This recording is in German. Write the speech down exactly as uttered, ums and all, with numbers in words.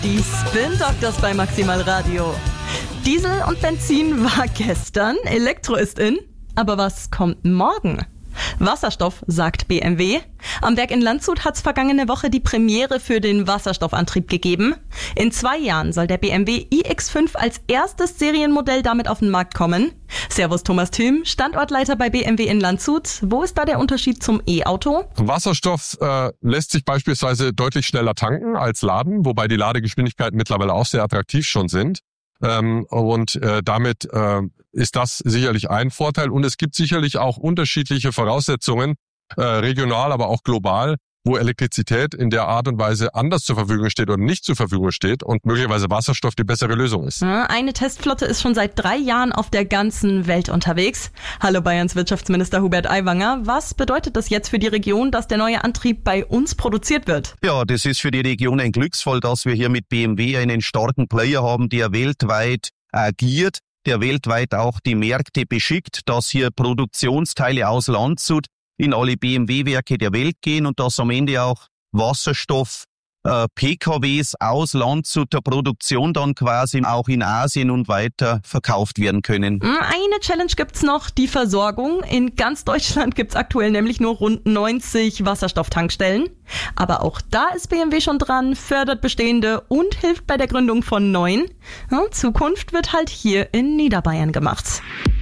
Die Spin Doctors bei Maximal Radio. Diesel und Benzin war gestern, Elektro ist in. Aber was kommt morgen? Wasserstoff, sagt B M W. Am Werk in Landshut hat's vergangene Woche die Premiere für den Wasserstoffantrieb gegeben. In zwei Jahren soll der B M W i X fünf als erstes Serienmodell damit auf den Markt kommen. Servus Thomas Thüm, Standortleiter bei B M W in Landshut. Wo ist da der Unterschied zum E-Auto? Wasserstoff äh, lässt sich beispielsweise deutlich schneller tanken als laden, wobei die Ladegeschwindigkeiten mittlerweile auch sehr attraktiv schon sind. Ähm, und äh, damit äh, ist das sicherlich ein Vorteil. Und es gibt sicherlich auch unterschiedliche Voraussetzungen, äh, regional, aber auch global, wo Elektrizität in der Art und Weise anders zur Verfügung steht oder nicht zur Verfügung steht und möglicherweise Wasserstoff die bessere Lösung ist. Eine Testflotte ist schon seit drei Jahren auf der ganzen Welt unterwegs. Hallo Bayerns Wirtschaftsminister Hubert Aiwanger. Was bedeutet das jetzt für die Region, dass der neue Antrieb bei uns produziert wird? Ja, das ist für die Region ein Glücksfall, dass wir hier mit B M W einen starken Player haben, der weltweit agiert, der weltweit auch die Märkte beschickt, dass hier Produktionsteile aus Landshut in alle B M W-Werke der Welt gehen und dass am Ende auch Wasserstoff äh, P K Ws aus Landshuter Produktion dann quasi auch in Asien und weiter verkauft werden können. Eine Challenge gibt's noch, die Versorgung. In ganz Deutschland gibt's aktuell nämlich nur rund neunzig Wasserstofftankstellen. Aber auch da ist B M W schon dran, fördert bestehende und hilft bei der Gründung von neuen. Ja, Zukunft wird halt hier in Niederbayern gemacht.